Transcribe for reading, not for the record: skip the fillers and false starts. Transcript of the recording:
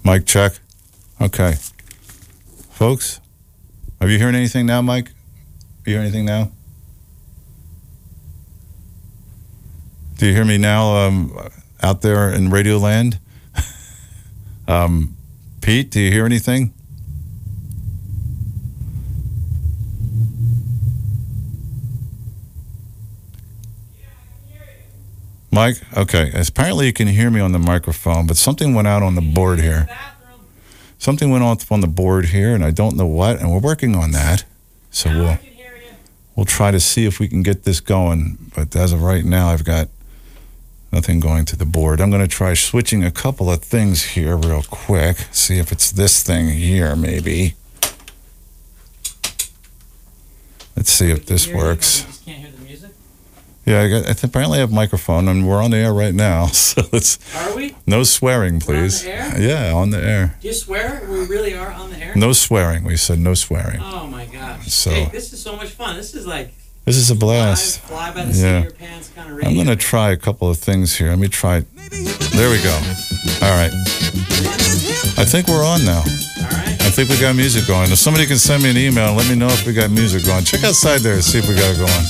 Mic check. Okay. Folks, are you hearing anything now, Mike? Are you hearing anything now? Do you hear me now out there in Radio Land? Pete, do you hear anything? Mike? Okay. Apparently you can hear me on the microphone, but something went out on the board here. Something went off on the board here, and I don't know what, and we're working on that. So we'll try to see if we can get this going. But as of right now, I've got nothing going to the board. I'm going to try switching a couple of things here real quick. See if it's this thing here, maybe. Let's see if this works. You just can't hear the music? Yeah, apparently I have a microphone, and we're on the air right now. So let's. Are we? No swearing, please. We're on the air? Yeah, on the air. Do you swear? We really are on the air? No swearing. We said no swearing. Oh my gosh. So, hey, this is so much fun. This is like. This is a blast. Fly by the seat of your pants kind of radio. I'm going to try a couple of things here. Let me try. There we go. All right. I think we're on now. All right. I think we got music going. If somebody can send me an email and let me know if we got music going. Check outside there and see if we got it going.